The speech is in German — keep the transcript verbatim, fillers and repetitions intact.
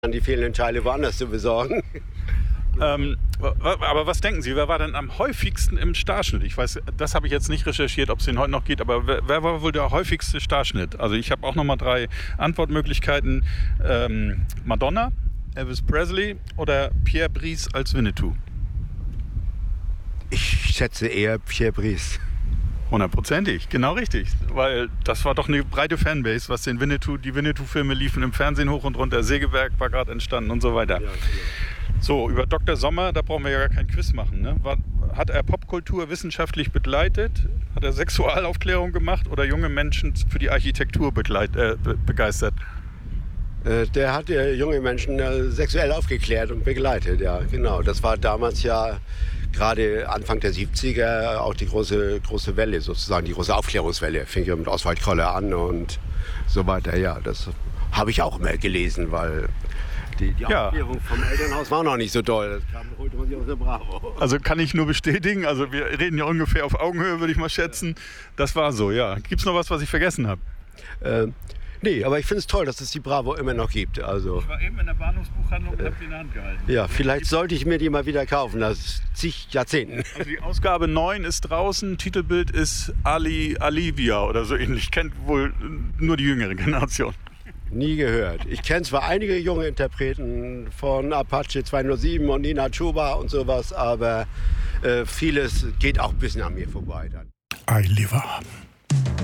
die fehlenden Teile woanders zu besorgen. Ähm, aber was denken Sie, wer war denn am häufigsten im Starschnitt? Ich weiß, das habe ich jetzt nicht recherchiert, ob es den heute noch geht, aber wer, wer war wohl der häufigste Starschnitt? Also ich habe auch nochmal drei Antwortmöglichkeiten. Ähm, Madonna, Elvis Presley oder Pierre Brice als Winnetou? Ich schätze eher Pierre Brice. Hundertprozentig, genau richtig, weil das war doch eine breite Fanbase, was den Winnetou, die Winnetou-Filme liefen im Fernsehen hoch und runter, Sägewerk war gerade entstanden und so weiter. Ja, genau. So, über Doktor Sommer, da brauchen wir ja gar kein Quiz machen. Ne? War, hat er Popkultur wissenschaftlich begleitet? Hat er Sexualaufklärung gemacht oder junge Menschen für die Architektur begleit, äh, be- begeistert? Äh, der hat äh, junge Menschen äh, sexuell aufgeklärt und begleitet, ja, genau. Das war damals ja gerade Anfang der siebziger auch die große, große Welle sozusagen, die große Aufklärungswelle. Fing ja mit Oswald Koller an und so weiter. Ja, das habe ich auch immer gelesen, weil die, die Ja. Aufklärung vom Elternhaus war noch nicht so doll. Das kam, holte man sich aus der Bravo. Also kann ich nur bestätigen, also wir reden ja ungefähr auf Augenhöhe, würde ich mal schätzen. Das war so, ja. Gibt es noch was, was ich vergessen habe? Äh, nee, aber ich finde es toll, dass es die Bravo immer noch gibt. Also, Ich war eben in der Bahnhofsbuchhandlung und habe die in der Hand gehalten. ja, vielleicht sollte ich mir die mal wieder kaufen, nach zig Jahrzehnten. Also die Ausgabe neun ist draußen, Titelbild ist Ali, Alivia oder so ähnlich. Kennt wohl nur die jüngere Generation. Nie gehört. Ich kenne zwar einige junge Interpreten von Apache zweihundertsieben und Nina Chuba und sowas, aber äh, vieles geht auch ein bisschen an mir vorbei dann. I live